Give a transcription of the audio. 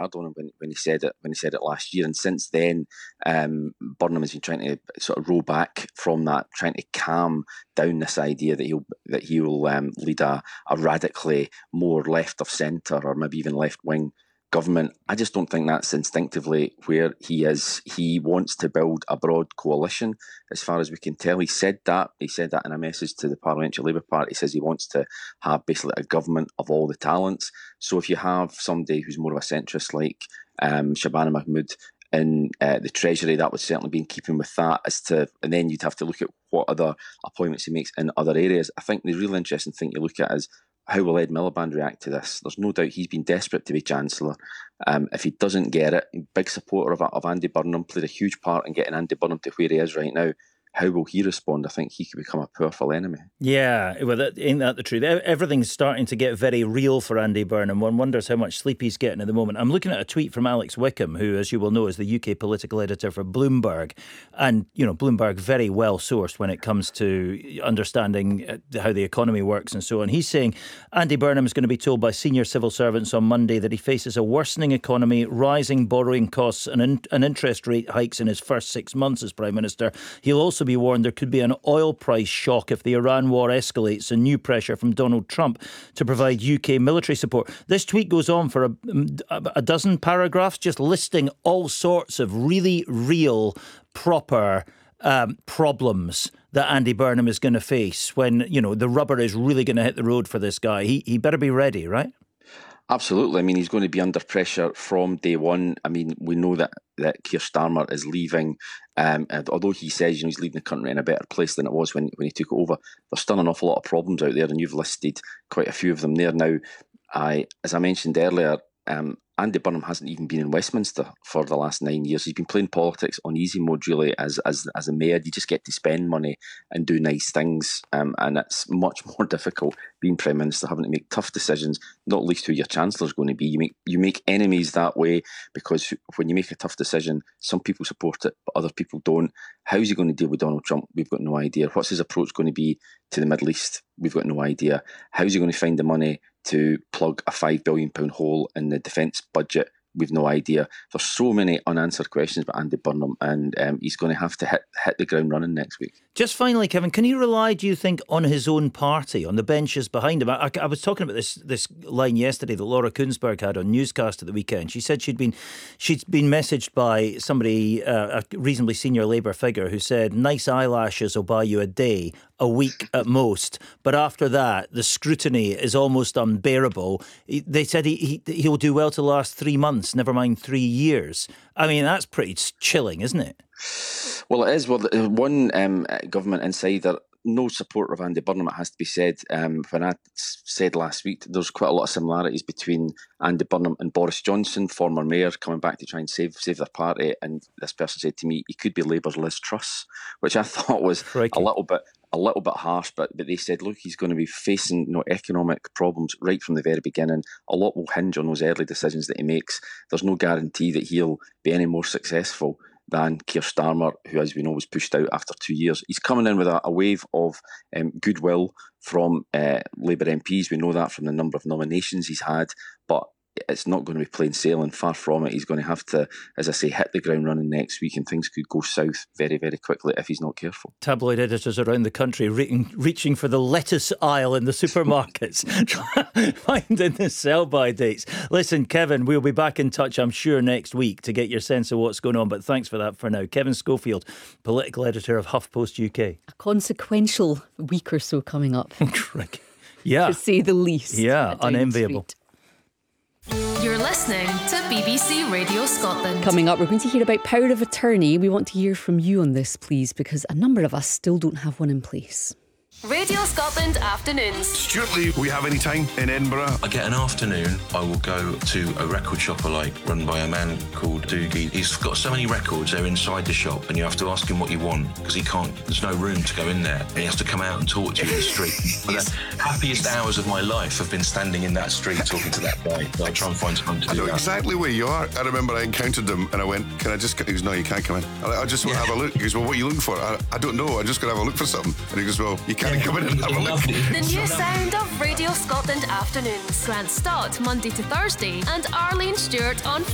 hard on him when he said it last year. And since then, Burnham has been trying to sort of roll back from that, trying to calm down this idea that he will lead a radically more left of centre or maybe even left wing government. I just don't think that's instinctively where he is. He wants to build a broad coalition, as far as we can tell. He said that in a message to the Parliamentary Labour Party. He says he wants to have basically a government of all the talents. So if you have somebody who's more of a centrist like Shabana Mahmood in the Treasury, that would certainly be in keeping with that. And then you'd have to look at what other appointments he makes in other areas. I think the real interesting thing to look at is how will Ed Miliband react to this? There's no doubt he's been desperate to be Chancellor. If he doesn't get it, big supporter of Andy Burnham, played a huge part in getting Andy Burnham to where he is right now. How will he respond? I think he could become a powerful enemy. Yeah, well, ain't that the truth? Everything's starting to get very real for Andy Burnham. One wonders how much sleep he's getting at the moment. I'm looking at a tweet from Alex Wickham, who, as you will know, is the UK political editor for Bloomberg. And, Bloomberg very well sourced when it comes to understanding how the economy works and so on. He's saying Andy Burnham is going to be told by senior civil servants on Monday that he faces a worsening economy, rising borrowing costs and interest rate hikes in his first 6 months as Prime Minister. He'll also be warned there could be an oil price shock if the Iran war escalates and new pressure from Donald Trump to provide UK military support. This tweet goes on for a dozen paragraphs, just listing all sorts of really real, proper problems that Andy Burnham is going to face when, the rubber is really going to hit the road for this guy. He better be ready, right? Absolutely. I mean, he's going to be under pressure from day one. I mean, we know that Keir Starmer is leaving. And although he says he's leaving the country in a better place than it was when he took over, there's still an awful lot of problems out there, and you've listed quite a few of them there. Now, as I mentioned earlier, Andy Burnham hasn't even been in Westminster for the last 9 years. He's been playing politics on easy mode, really, as a mayor. You just get to spend money and do nice things, and it's much more difficult being Prime Minister, having to make tough decisions, not least who your Chancellor's going to be. You make enemies that way, because when you make a tough decision, some people support it, but other people don't. How's he going to deal with Donald Trump? We've got no idea. What's his approach going to be to the Middle East? We've got no idea. How's he going to find the money to plug a £5 billion hole in the defence budget? We've no idea. There's so many unanswered questions about Andy Burnham, and he's going to have to hit the ground running next week. Just finally, Kevin, can he rely, do you think, on his own party, on the benches behind him? I was talking about this line yesterday that Laura Kuenssberg had on Newscast at the weekend. She said she'd been messaged by somebody, a reasonably senior Labour figure, who said, nice eyelashes will buy you a day, a week at most. But after that, the scrutiny is almost unbearable. They said he'll do well to last 3 months, never mind 3 years. I mean, that's pretty chilling, isn't it? Well, it is. Well, one government insider, no supporter of Andy Burnham, it has to be said. When I said last week, there's quite a lot of similarities between Andy Burnham and Boris Johnson, former mayor, coming back to try and save their party. And this person said to me, he could be Labour's Liz Truss, which I thought was a little bit harsh. But they said, look, he's going to be facing economic problems right from the very beginning. A lot will hinge on those early decisions that he makes. There's no guarantee that he'll be any more successful than Keir Starmer, who, as we know, was pushed out after 2 years. He's coming in with a wave of goodwill from Labour MPs. We know that from the number of nominations he's had, but it's not going to be plain sailing, far from it. He's going to have to, as I say, hit the ground running next week, and things could go south very, very quickly if he's not careful. Tabloid editors around the country reaching for the lettuce aisle in the supermarkets, finding the sell-by dates. Listen, Kevin, we'll be back in touch, I'm sure, next week to get your sense of what's going on, but thanks for that for now. Kevin Schofield, political editor of HuffPost UK. A consequential week or so coming up. Yeah. To say the least. Yeah, unenviable. You're listening to BBC Radio Scotland. Coming up, we're going to hear about power of attorney. We want to hear from you on this, please, because a number of us still don't have one in place. Radio Scotland Afternoons. Stuart Lee, we have any time in Edinburgh? I get an afternoon, I will go to a record shop I like, run by a man called Doogie. He's got so many records, they're inside the shop, and you have to ask him what you want, because there's no room to go in there, and he has to come out and talk to you in the street. The happiest hours of my life have been standing in that street talking to that guy. I try and find time to do that. I know exactly where you are. I remember I encountered him, and I went, can I just... He goes, no, you can't come in. I just want to have a look. He goes, well, what are you looking for? I don't know, I'm just going to have a look for something. And he goes, well, you can't come in and have a look. The new sound of Radio Scotland Afternoons. Grant Stott, Monday to Thursday, and Arlene Stewart on